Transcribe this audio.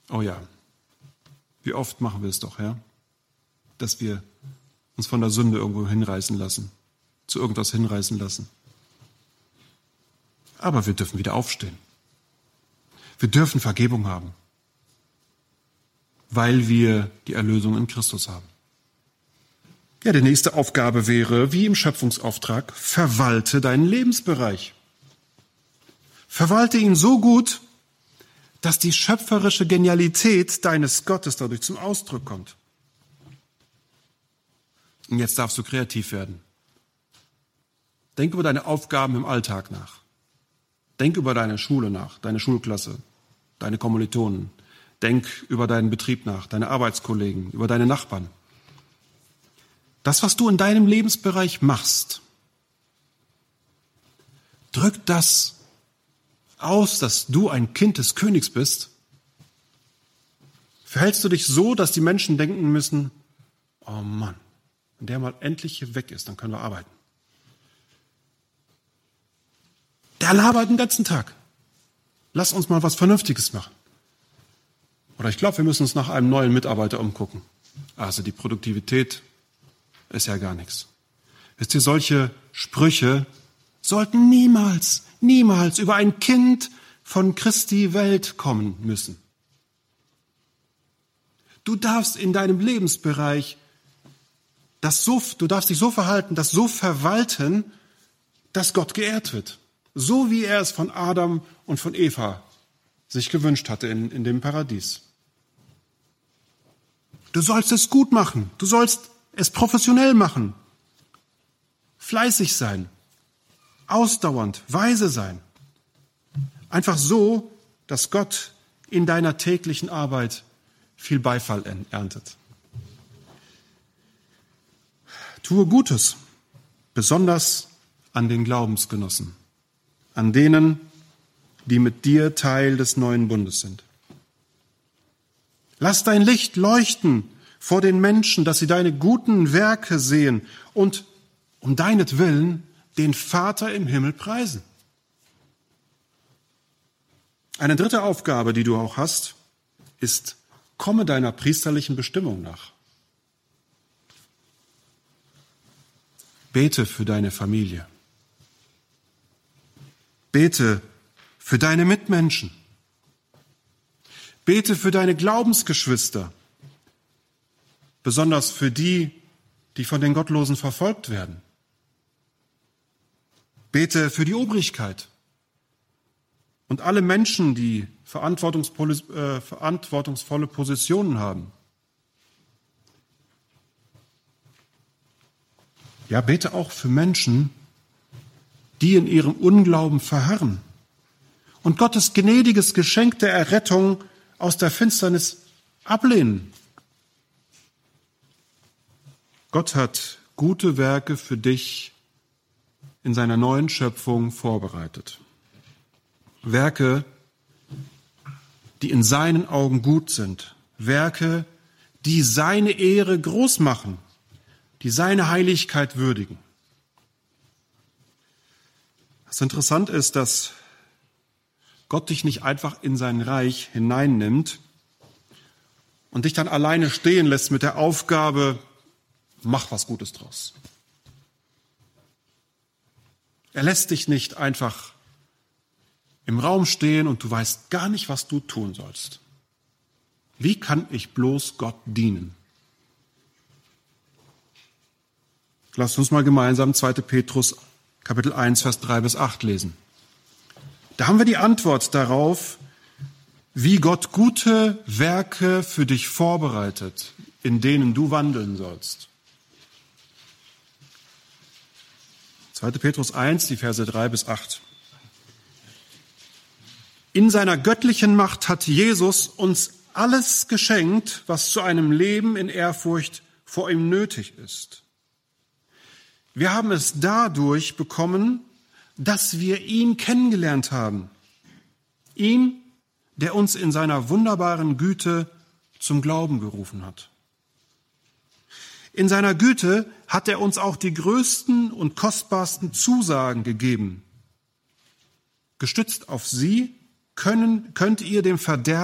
Oh ja, wie oft machen wir es doch, ja? Dass wir uns von der Sünde irgendwo hinreißen lassen, zu irgendwas hinreißen lassen. Aber wir dürfen wieder aufstehen. Wir dürfen Vergebung haben, weil wir die Erlösung in Christus haben. Ja, die nächste Aufgabe wäre, wie im Schöpfungsauftrag, verwalte deinen Lebensbereich. Verwalte ihn so gut, dass die schöpferische Genialität deines Gottes dadurch zum Ausdruck kommt. Und jetzt darfst du kreativ werden. Denk über deine Aufgaben im Alltag nach. Denk über deine Schule nach, deine Schulklasse, deine Kommilitonen. Denk über deinen Betrieb nach, deine Arbeitskollegen, über deine Nachbarn. Das, was du in deinem Lebensbereich machst, drückt das aus, dass du ein Kind des Königs bist? Verhältst du dich so, dass die Menschen denken müssen, oh Mann, wenn der mal endlich hier weg ist, dann können wir arbeiten. Der labert den ganzen Tag. Lass uns mal was Vernünftiges machen. Oder ich glaube, wir müssen uns nach einem neuen Mitarbeiter umgucken. Also die Produktivität ist ja gar nichts. Wisst ihr, solche Sprüche sollten niemals über ein Kind von Christi Welt kommen müssen. Du darfst in deinem Lebensbereich du darfst dich so verhalten, das so verwalten, dass Gott geehrt wird. So wie er es von Adam und von Eva sich gewünscht hatte in dem Paradies. Du sollst es gut machen. Du sollst es professionell machen. Fleißig sein. Ausdauernd. Weise sein. Einfach so, dass Gott in deiner täglichen Arbeit viel Beifall erntet. Tue Gutes, besonders an den Glaubensgenossen, an denen, die mit dir Teil des neuen Bundes sind. Lass dein Licht leuchten vor den Menschen, dass sie deine guten Werke sehen und um deinetwillen den Vater im Himmel preisen. Eine dritte Aufgabe, die du auch hast, ist, komme deiner priesterlichen Bestimmung nach. Bete für deine Familie. Bete für deine Mitmenschen. Bete für deine Glaubensgeschwister, besonders für die, die von den Gottlosen verfolgt werden. Bete für die Obrigkeit und alle Menschen, die verantwortungsvolle Positionen haben. Ja, bete auch für Menschen, die in ihrem Unglauben verharren und Gottes gnädiges Geschenk der Errettung aus der Finsternis ablehnen. Gott hat gute Werke für dich in seiner neuen Schöpfung vorbereitet. Werke, die in seinen Augen gut sind. Werke, die seine Ehre groß machen, die seine Heiligkeit würdigen. Was interessant ist, dass Gott dich nicht einfach in sein Reich hineinnimmt und dich dann alleine stehen lässt mit der Aufgabe, mach was Gutes draus. Er lässt dich nicht einfach im Raum stehen und du weißt gar nicht, was du tun sollst. Wie kann ich bloß Gott dienen? Lasst uns mal gemeinsam 2. Petrus Kapitel 1, Vers 3 bis 8 lesen. Da haben wir die Antwort darauf, wie Gott gute Werke für dich vorbereitet, in denen du wandeln sollst. 2. Petrus 1, die Verse 3 bis 8. In seiner göttlichen Macht hat Jesus uns alles geschenkt, was zu einem Leben in Ehrfurcht vor ihm nötig ist. Wir haben es dadurch bekommen, dass wir ihn kennengelernt haben. Ihn, der uns in seiner wunderbaren Güte zum Glauben gerufen hat. In seiner Güte hat er uns auch die größten und kostbarsten Zusagen gegeben. Gestützt auf sie könnt ihr dem Verderben